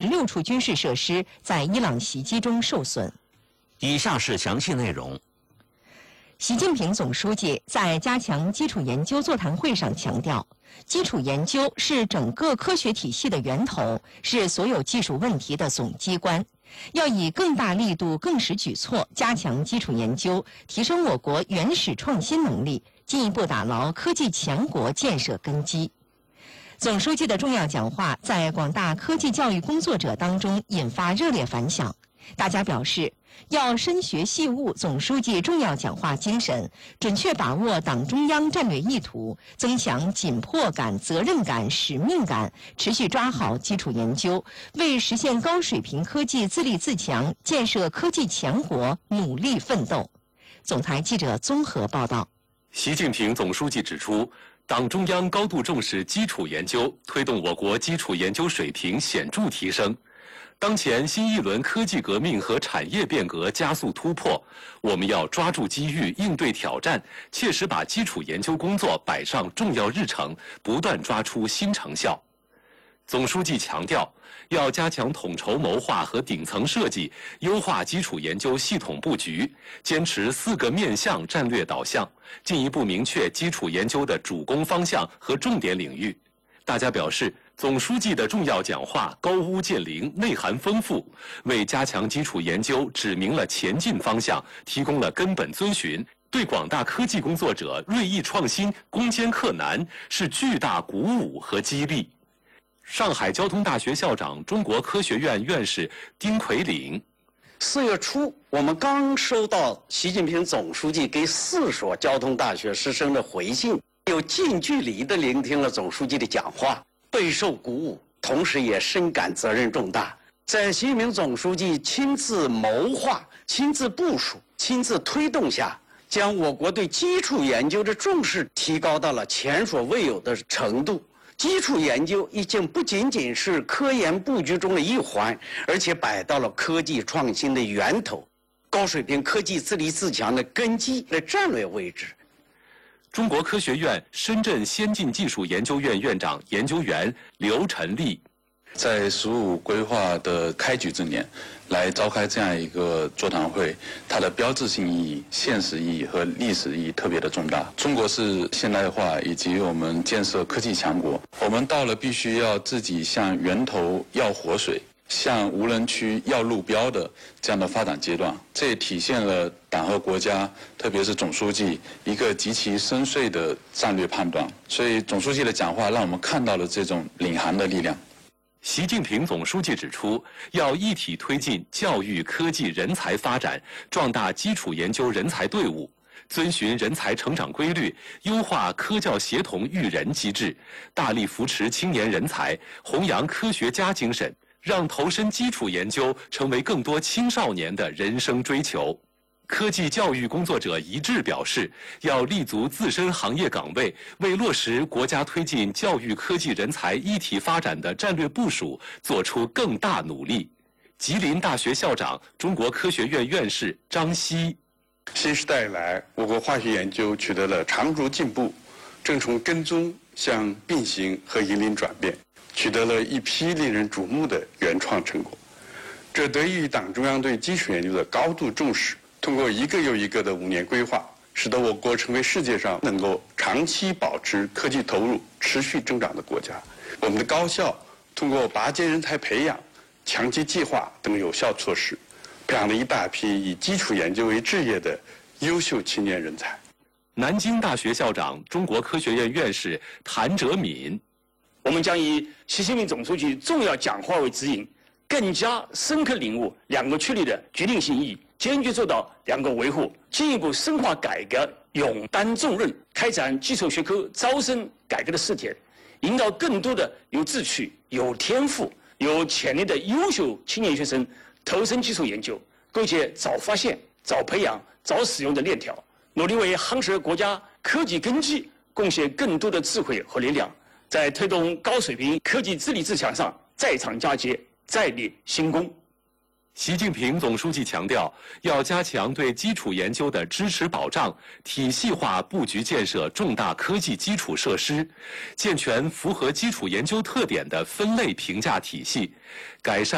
16处军事设施在伊朗袭击中受损。 以下是详细内容。 习近平总书记在加强基础研究座谈会上强调，基础研究是整个科学体系的源头，是所有技术问题的总机关。要以更大力度、更实举措加强基础研究，提升我国原始创新能力，进一步打牢科技强国建设根基。总书记的重要讲话在广大科技教育工作者当中引发热烈反响。大家表示，要深学细悟总书记重要讲话精神，准确把握党中央战略意图，增强紧迫感、责任感、使命感，持续抓好基础研究，为实现高水平科技自立自强、建设科技强国努力奋斗。总台记者综合报道。 习近平总书记指出，党中央高度重视基础研究，推动我国基础研究水平显著提升。当前新一轮科技革命和产业变革加速突破，我们要抓住机遇，应对挑战，切实把基础研究工作摆上重要日程，不断抓出新成效。总书记强调，要加强统筹谋划和顶层设计，优化基础研究系统布局，坚持4个面向战略导向，进一步明确基础研究的主攻方向和重点领域。大家表示，总书记的重要讲话高屋建瓴，内涵丰富，为加强基础研究指明了前进方向，提供了根本遵循，对广大科技工作者锐意创新、攻坚克难是巨大鼓舞和激励。上海交通大学校长、中国科学院院士丁奎岭 ，4月初，我们刚收到习近平总书记给4所交通大学师生的回信，有近距离地聆听了总书记的讲话，备受鼓舞，同时也深感责任重大。在习近平总书记亲自谋划、亲自部署、亲自推动下，将我国对基础研究的重视提高到了前所未有的程度。基础研究已经不仅仅是科研布局中的一环，而且摆到了科技创新的源头，高水平科技自立自强的根基的战略位置。 中国科学院深圳先进技术研究院院长研究员刘晨立， 在“15规划”的开局之年，来召开这样一个座谈会，它的标志性意义、现实意义和历史意义特别的重大。中国是现代化以及我们建设科技强国，我们到了必须要自己向源头要活水，向无人区要路标的这样的发展阶段。这也体现了党和国家，特别是总书记一个极其深邃的战略判断。所以总书记的讲话让我们看到了这种领航的力量。 习近平总书记指出，要一体推进教育、科技、人才发展，壮大基础研究人才队伍，遵循人才成长规律，优化科教协同育人机制，大力扶持青年人才，弘扬科学家精神，让投身基础研究成为更多青少年的人生追求。科技教育工作者一致表示，要立足自身行业岗位，为落实国家推进教育科技人才一体发展的战略部署做出更大努力。吉林大学校长、中国科学院院士张希， 新时代以来，我国化学研究取得了长足进步，正从跟踪向并行和引领转变，取得了一批令人瞩目的原创成果。这得益于党中央对基础研究的高度重视，通过一个又一个的5年规划，使得我国成为世界上能够长期保持科技投入持续增长的国家。我们的高校通过拔尖人才培养、强基计划等有效措施，培养了一大批以基础研究为置业的优秀青年人才。 南京大学校长、中国科学院院士谭哲敏， 我们将以习近平总书记重要讲话为指引，更加深刻领悟2个确立的决定性意义，坚决做到2个维护，进一步深化改革，勇担重任，开展基础学科招生改革的试点，引导更多的有志趣、有天赋、有潜力的优秀青年学生投身基础研究，构建早发现、早培养、早使用的链条，努力为夯实国家科技根基贡献更多的智慧和力量，在推动高水平科技自立自强上再创佳节，再立新功。 习近平总书记强调，要加强对基础研究的支持保障，体系化布局建设重大科技基础设施，健全符合基础研究特点的分类评价体系，改善